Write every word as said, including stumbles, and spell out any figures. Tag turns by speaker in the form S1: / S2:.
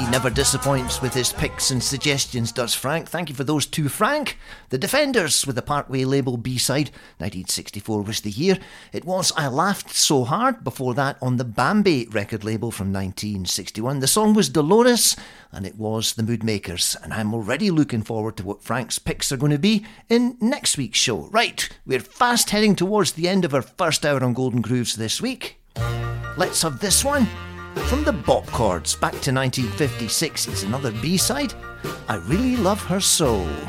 S1: Never disappoints with his picks and suggestions, does Frank? Thank you for those two, Frank. The Defenders with the Parkway label B-side. nineteen sixty-four was the year. It was I Laughed So Hard, before that on the Bambi record label from nineteen sixty-one. The song was Dolores, and it was the Moodmakers. And I'm already looking forward to what Frank's picks are going to be in next week's show. Right, we're fast heading towards the end of our first hour on Golden Grooves this week. Let's have this one. From the Bop Chords, back to nineteen fifty-six, is another B-side. I Really Love Her So.